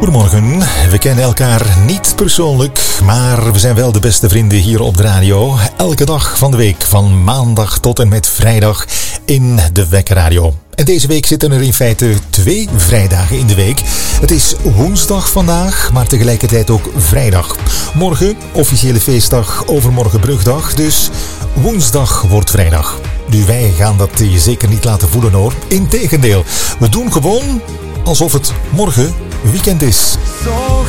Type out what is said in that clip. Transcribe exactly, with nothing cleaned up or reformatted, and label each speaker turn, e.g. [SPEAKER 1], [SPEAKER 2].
[SPEAKER 1] Goedemorgen, we kennen elkaar niet persoonlijk, maar we zijn wel de beste vrienden hier op de radio. Elke dag van de week, van maandag tot en met vrijdag in de Wekkerradio. En deze week zitten er in feite twee vrijdagen in de week. Het is woensdag vandaag, maar tegelijkertijd ook vrijdag. Morgen officiële feestdag, overmorgen brugdag, dus woensdag wordt vrijdag. Nu, wij gaan dat je zeker niet laten voelen hoor. Integendeel, we doen gewoon alsof het morgen weekend is.
[SPEAKER 2] Zo